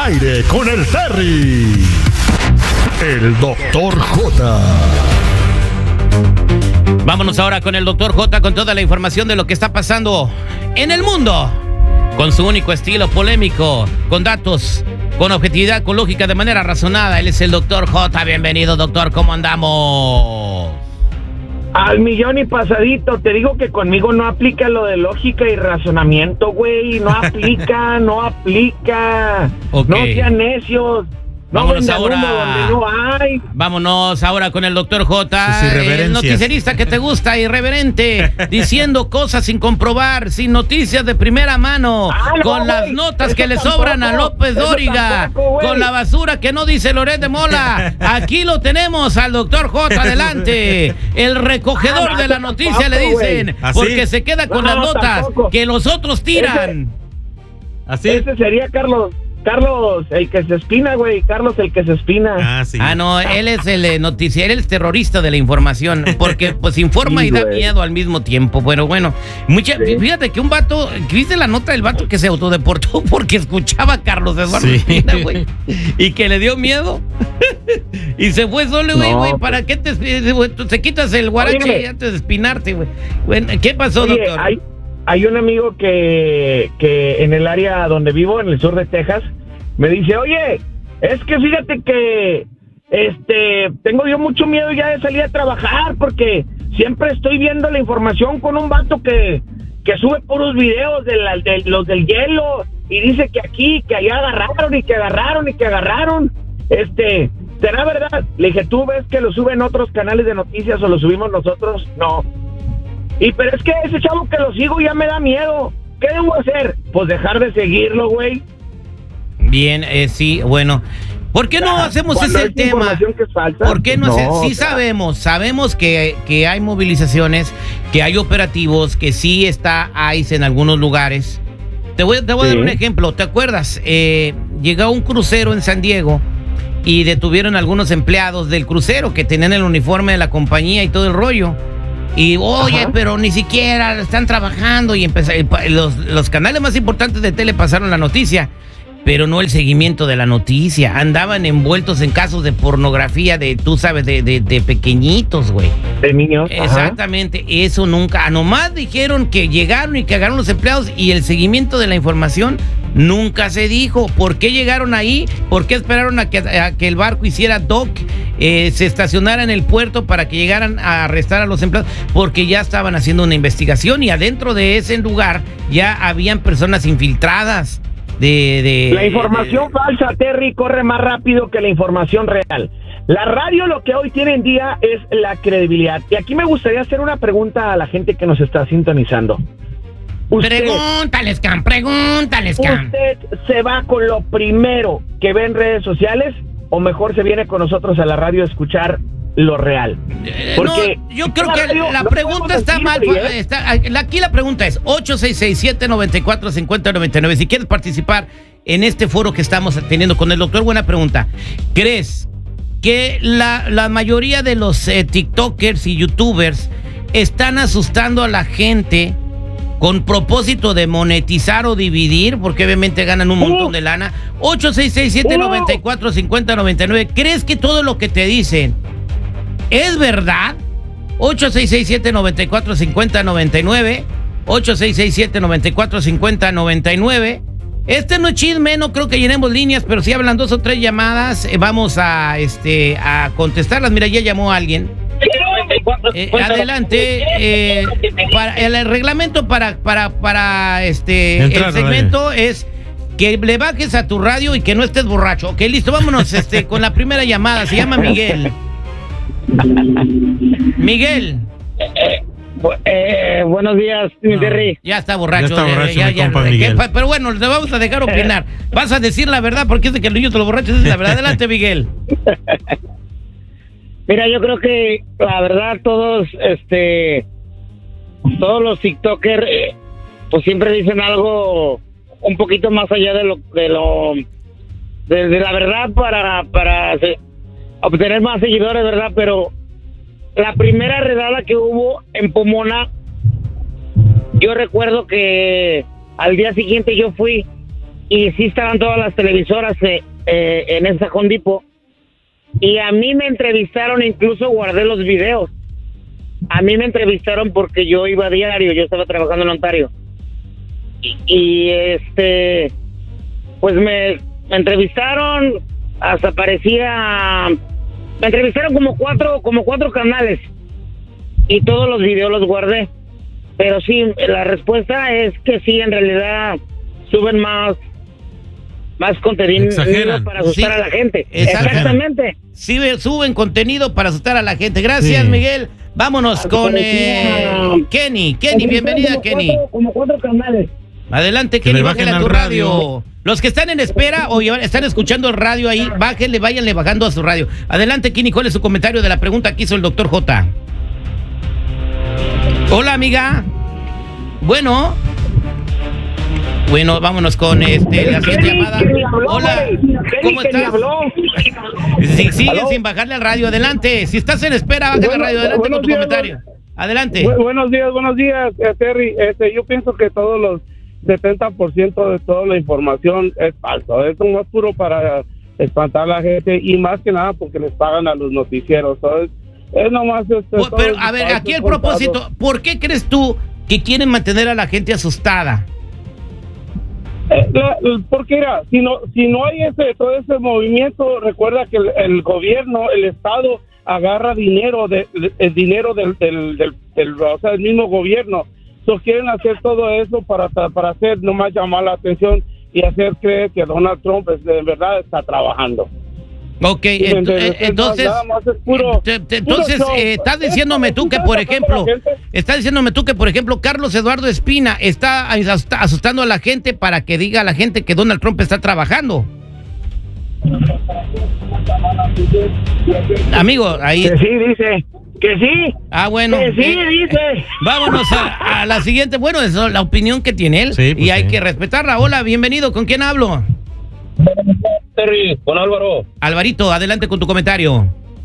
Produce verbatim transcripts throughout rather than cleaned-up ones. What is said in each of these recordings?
aire con el Terry. El doctor J. Vámonos ahora con el doctor J con toda la información de lo que está pasando en el mundo. Con su único estilo polémico, con datos, con objetividad, con lógica, de manera razonada. Él es el doctor J. Bienvenido, doctor. ¿Cómo andamos? Al millón y pasadito. Te digo que conmigo no aplica lo de lógica y razonamiento, güey. No aplica, no aplica. Okay. No sean necios. No Vámonos vendan ahora. humo donde no hay. Vámonos ahora con el doctor J, el noticierista que te gusta, irreverente, diciendo cosas sin comprobar, sin noticias de primera mano, ah, no, con wey, las notas que le tampoco, sobran a López Dóriga, tampoco, con la basura que no dice Loret de Mola. Aquí lo tenemos al doctor J, adelante, el recogedor ah, no, de la noticia, tampoco, le dicen, porque se queda con no, las notas tampoco. que los otros tiran. Ese, Así ese sería Carlos. Carlos, el que se espina, güey. Carlos, el que se espina. Ah, sí. Ah, no, él es el eh, noticiero, él es terrorista de la información, porque pues informa sí, y da güey. miedo al mismo tiempo. Bueno, bueno, mucha, sí. fíjate que un vato, ¿viste la nota del vato que se autodeportó porque escuchaba a Carlos Eduardo sí. Espina, güey? Y que le dio miedo. Y se fue solo, güey, güey. No, ¿para qué te, te quitas el guarache antes de espinarte, güey? Bueno, ¿qué pasó, oye, doctor? Hay... Hay un amigo que, que en el área donde vivo, en el sur de Texas, me dice, oye, es que fíjate que este tengo yo mucho miedo ya de salir a trabajar porque siempre estoy viendo la información con un vato que, que sube puros videos de, la, de los del hielo y dice que aquí, que allá agarraron y que agarraron y que agarraron. Este, ¿será verdad? Le dije, ¿tú ves que lo suben otros canales de noticias o lo subimos nosotros? No. Y pero es que ese chavo que lo sigo ya me da miedo. ¿Qué debo hacer? Pues dejar de seguirlo, güey. Bien, eh, sí, bueno. ¿Por qué no ah, hacemos ese tema? Que es falsa, ¿Por qué no, no hacer? Sí claro. sabemos, sabemos que, que hay movilizaciones, que hay operativos, que sí está ICE en algunos lugares. Te voy, te voy sí. a dar un ejemplo. ¿Te acuerdas? Eh, llegó un crucero en San Diego y detuvieron a algunos empleados del crucero que tenían el uniforme de la compañía y todo el rollo. Y oye, Ajá. pero ni siquiera están trabajando y empezó, los, los canales más importantes de tele pasaron la noticia, pero no el seguimiento de la noticia. Andaban envueltos en casos de pornografía de, tú sabes, de, de, de pequeñitos, güey. De niños. Exactamente, Ajá. eso nunca. Nomás dijeron que llegaron y que agarraron los empleados y el seguimiento de la información nunca se dijo. ¿Por qué llegaron ahí? ¿Por qué esperaron a que, a que el barco hiciera dock? Eh, se estacionara en el puerto para que llegaran a arrestar a los empleados, porque ya estaban haciendo una investigación y adentro de ese lugar ya habían personas infiltradas de... de la información de, de, falsa, Terry, corre más rápido que la información real. La radio lo que hoy tiene en día es la credibilidad. Y aquí me gustaría hacer una pregunta a la gente que nos está sintonizando. Usted, pregúntales, Cam, pregúntales, Cam. ¿Usted se va con lo primero que ve en redes sociales o mejor se viene con nosotros a la radio a escuchar lo real? Porque no, yo creo que radio, la pregunta está mal. Está, aquí la pregunta es ocho seis seis, siete nueve cuatro, cinco cero nueve nueve. Si quieres participar en este foro que estamos teniendo con el doctor, buena pregunta. ¿Crees que la, la mayoría de los eh, TikTokers y YouTubers están asustando a la gente con propósito de monetizar o dividir? Porque obviamente ganan un montón de lana. Ocho seis seis, siete nueve cuatro, cinco cero nueve nueve. ¿Crees que todo lo que te dicen es verdad? Ocho seis seis, siete nueve cuatro, cinco cero nueve nueve. Ocho seis seis, siete nueve cuatro, cinco cero nueve nueve. Este no es chisme, no creo que llenemos líneas, pero si hablan dos o tres llamadas, eh, vamos a, este, a contestarlas. Mira, ya llamó alguien. Eh, adelante, eh, para, el reglamento para, para, para este Entrada, el segmento vaya. es que le bajes a tu radio y que no estés borracho. Ok, listo, vámonos este, con la primera llamada. Se llama Miguel. Miguel. Eh, eh, buenos días, mi no, Terry. Ya está borracho. Ya está borracho, ya, ya, compa ya, Miguel. Que, pero bueno, te vamos a dejar opinar. Vas a decir la verdad porque es de que el niño te lo borracho es la verdad. Adelante, Miguel. Mira, yo creo que la verdad todos, este, todos los TikTokers, eh, pues siempre dicen algo un poquito más allá de lo, de lo, de, de la verdad para, para se, obtener más seguidores, ¿verdad? Pero la primera redada que hubo en Pomona, yo recuerdo que al día siguiente yo fui y sí estaban todas las televisoras eh, eh, en esa Home Depot. Y a mí me entrevistaron, incluso guardé los videos. A mí me entrevistaron porque yo iba a diario, yo estaba trabajando en Ontario. Y, y este, pues me, me entrevistaron, hasta parecía, me entrevistaron como cuatro, como cuatro canales. Y todos los videos los guardé. Pero sí, la respuesta es que sí, en realidad suben más más contenido Exageran. para asustar Sí, a la gente. exageran. Exactamente. Sí, suben contenido para asustar a la gente. Gracias, Sí. Miguel. Vámonos con eh, Kenny. Kenny, bienvenida, como Kenny. Cuatro, como cuatro canales. Adelante, Que Kenny, le bajen bájale a al tu radio. radio. Los que están en espera o llevan- están escuchando el radio ahí, bájenle, váyanle bajando a su radio. Adelante, Kenny, ¿cuál es su comentario de la pregunta que hizo el doctor J? Hola, amiga. Bueno. Bueno, vámonos con este, la siguiente llamada. Hola, ¿cómo estás? Si siguen sin bajarle al radio, adelante. Si estás en espera, bájale al Bueno, radio, adelante con buenos tu días, comentario. Adelante. Bu- buenos días, buenos días, eh, Terry. Este, yo pienso que todos los setenta por ciento de toda la información es falso. Es más puro para espantar a la gente y más que nada porque les pagan a los noticieros. ¿Sabes? Es nomás este, Pues, todo pero, es a ver, falso, aquí el contado. propósito, ¿por qué crees tú que quieren mantener a la gente asustada? Eh, la- la- porque mira, si no, si no hay ese todo ese movimiento, recuerda que el, el gobierno, el Estado agarra dinero de, de- el dinero del, del, del, del- o sea, el mismo gobierno. So, quieren hacer todo eso para para hacer nomás llamar la atención y hacer creer que Donald Trump es, de verdad está trabajando. Ok, Sí, ent- entonces, eh, entonces, nada más es puro- te- te- puro entonces show. eh, estás Esto diciéndome tú que, está por sacando ejemplo, a la gente. estás diciéndome tú que, por ejemplo, Carlos Eduardo Espina está asusta- asustando a la gente para que diga a la gente que Donald Trump está trabajando. Amigo, ahí. Que sí, dice. Que sí. Ah, bueno. Que sí, eh, dice. Vámonos a, a la siguiente. Bueno, eso es la opinión que tiene él. Sí, pues y hay sí. que respetarla. Hola, bienvenido. ¿Con quién hablo? Terry, con Álvaro, Alvarito, adelante con tu comentario.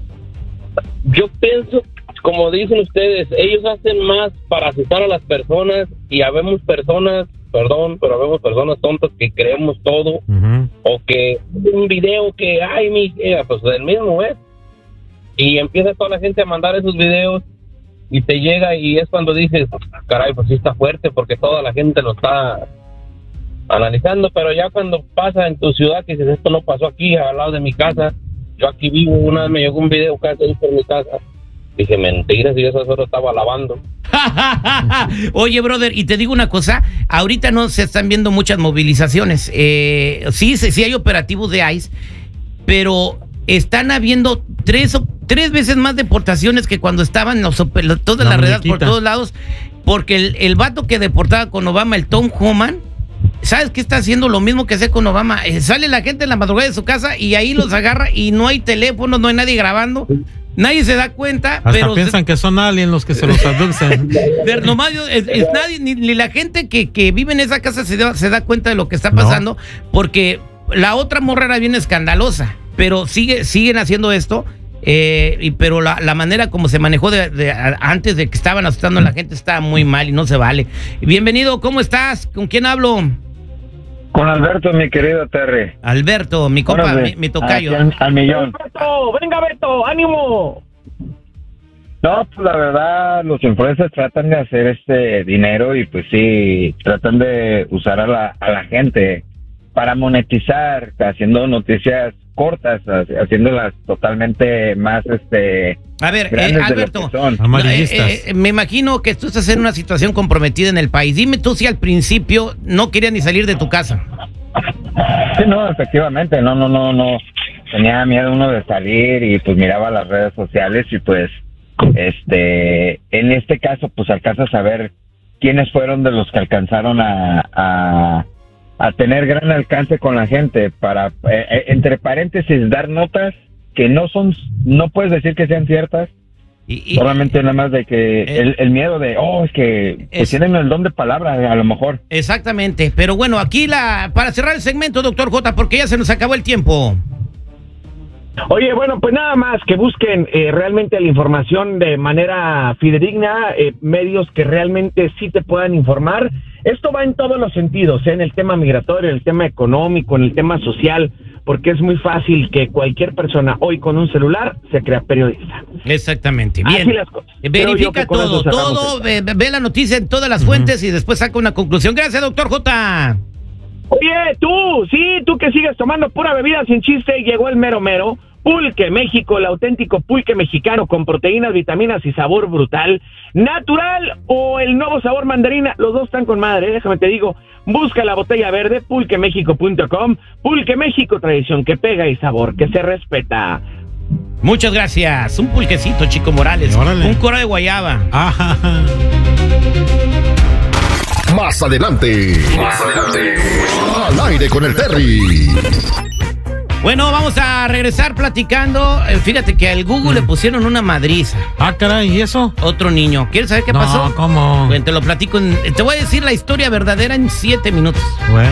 yo pienso, como dicen ustedes, ellos hacen más para asustar a las personas y habemos personas, perdón, pero habemos personas tontas que creemos todo Ujú. o que un video que, ay, mi hija, pues el mismo es. Y empieza toda la gente a mandar esos videos y te llega y es cuando dices, caray, pues sí está fuerte porque toda la gente lo está analizando, pero ya cuando pasa en tu ciudad que dices, esto no pasó aquí al lado de mi casa, yo aquí vivo, una vez me llegó un video casi ahí por mi casa, dije, mentiras, y eso solo estaba lavando. Oye, brother, y te digo una cosa, ahorita no se están viendo muchas movilizaciones. Eh, sí, sí, sí hay operativos de ICE, pero están habiendo tres o tres veces más deportaciones que cuando estaban los, oper- todas La las redes por muñequita. todos lados, porque el, el vato que deportaba con Obama, el Tom Homan, ¿sabes qué está haciendo? Lo mismo que hacía con Obama. Eh, sale la gente en la madrugada de su casa y ahí los agarra y no hay teléfonos, no hay nadie grabando. Nadie se da cuenta, Hasta pero piensan que son aliens los que se los abducen. Ver, nomás yo- es, es nadie, ni, ni la gente que, que vive en esa casa se da, se da cuenta de lo que está No. pasando, porque la otra morra era bien escandalosa, pero sigue, siguen haciendo esto, eh, y, pero la, la manera como se manejó de, de- a- antes de que estaban asustando a la gente está muy mal y no se vale. Bienvenido, ¿cómo estás? ¿Con quién hablo? Con Alberto, mi querido Terry. Alberto, mi compa, Órale, mi, mi tocayo. aquí Al, al millón. Beto, venga, Beto, ánimo. No, pues la verdad, los influencers tratan de hacer este dinero y pues sí, tratan de usar a la, a la gente para monetizar, haciendo noticias cortas, ha- haciéndolas totalmente más, este... A ver, eh, grandes de lo Alberto, que son. Amarillistas. Eh, eh, me imagino que tú estás en una situación comprometida en el país. Dime tú si al principio no querías ni salir de tu casa. Sí, no, efectivamente, no, no, no, no. Tenía miedo uno de salir y pues miraba las redes sociales y pues, este, en este caso, pues alcanzas a ver quiénes fueron de los que alcanzaron a, a, a tener gran alcance con la gente para, eh, eh, entre paréntesis, dar notas que no son, no puedes decir que sean ciertas, Y, y- solamente nada más de que el, el miedo de, oh, es que pues, Es- tienen el don de palabra, a lo mejor. Exactamente, pero bueno, aquí la para cerrar el segmento, doctor J, porque ya se nos acabó el tiempo. Oye, bueno, pues nada más que busquen eh, realmente la información de manera fidedigna, eh, medios que realmente sí te puedan informar Esto va en todos los sentidos, ¿eh? En el tema migratorio, en el tema económico, en el tema social, porque es muy fácil que cualquier persona hoy con un celular se crea periodista. Exactamente, bien. Así las cosas. Verifica todo, todo, ve, ve la noticia en todas las uh-huh. fuentes y después saca una conclusión. Gracias, doctor J. Oye, tú, sí, tú que sigues tomando pura bebida sin chiste, llegó el mero mero. Pulque México, el auténtico pulque mexicano con proteínas, vitaminas y sabor brutal. Natural o el nuevo sabor mandarina, los dos están con madre, déjame te digo. Busca la botella verde, pulque méxico punto com. Pulque México, tradición que pega y sabor que se respeta. Muchas gracias. Un pulquecito, Chico Morales. Órale. Un coro de guayaba. Ajá. Más adelante. Más adelante. Al aire con el Terry. Bueno, vamos a regresar platicando. Fíjate que al Google mm. le pusieron una madriza. Ah, caray, ¿y eso? Otro niño. ¿Quieres saber qué no, pasó? ¿Cómo? Bueno, te lo platico. En, te voy a decir la historia verdadera en siete minutos. Bueno.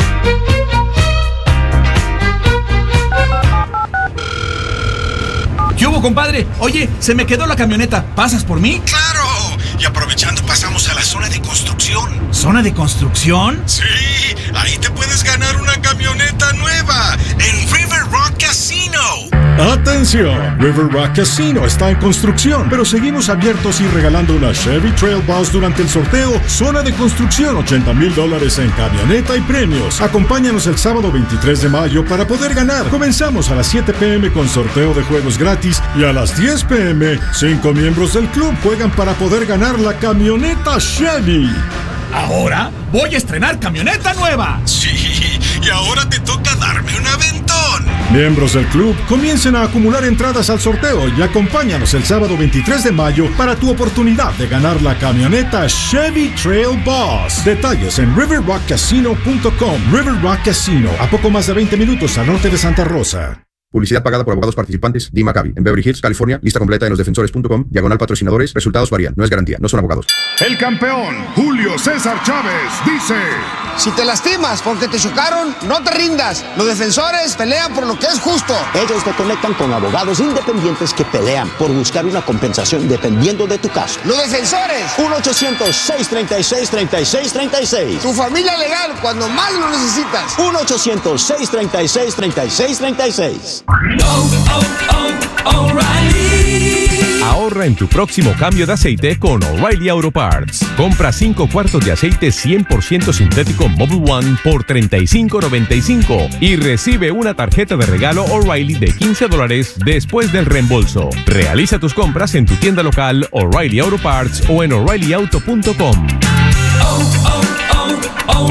¿Qué hubo, compadre? Oye, se me quedó la camioneta. ¿Pasas por mí? ¡Claro! Y aprovechando pasamos a la zona de construcción. ¿Zona de construcción? Sí, ahí te puedes ganar una camioneta nueva en River Rock Casino. ¡Atención! River Rock Casino está en construcción, pero seguimos abiertos y regalando una Chevy Trail Boss durante el sorteo Zona de Construcción, ochenta mil dólares en camioneta y premios. Acompáñanos el sábado veintitrés de mayo para poder ganar. Comenzamos a las siete pe eme con sorteo de juegos gratis y a las diez pe eme, cinco miembros del club juegan para poder ganar la camioneta Chevy. Ahora voy a estrenar camioneta nueva. Sí, y ahora te toca darme un aventón. Miembros del club, comiencen a acumular entradas al sorteo y acompáñanos el sábado veintitrés de mayo para tu oportunidad de ganar la camioneta Chevy Trail Boss. Detalles en river rock casino punto com. River Rock Casino, a poco más de veinte minutos al norte de Santa Rosa. Publicidad pagada por abogados participantes. D. Maccabi. En Beverly Hills, California. Lista completa en los defensores punto com. Diagonal patrocinadores. Resultados varían. No es garantía. No son abogados. El campeón, Julio César Chávez, dice: si te lastimas porque te chocaron, no te rindas. Los defensores pelean por lo que es justo. Ellos te conectan con abogados independientes que pelean por buscar una compensación dependiendo de tu caso. Los defensores. uno ochocientos, seiscientos treinta y seis, treinta y seis treinta y seis. Tu familia legal cuando más lo necesitas. uno ochocientos, seiscientos treinta y seis, treinta y seis treinta y seis. Oh, oh, oh, O'Reilly. Ahorra en tu próximo cambio de aceite con O'Reilly Auto Parts. Compra cinco cuartos de aceite cien por ciento sintético Mobil One por treinta y cinco noventa y cinco y recibe una tarjeta de regalo O'Reilly de quince dólares después del reembolso. Realiza tus compras en tu tienda local O'Reilly Auto Parts o en O'Reilly Auto punto com. Oh, oh, oh,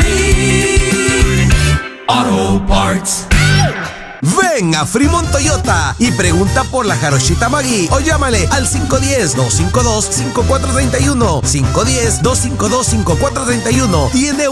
O'Reilly Auto Parts. Ven a Fremont Toyota y pregunta por la Jarochita Maggi o llámale al cinco uno cero, dos cinco dos, cinco cuatro tres uno. cinco uno cero, dos cinco dos, cinco cuatro tres uno. Tiene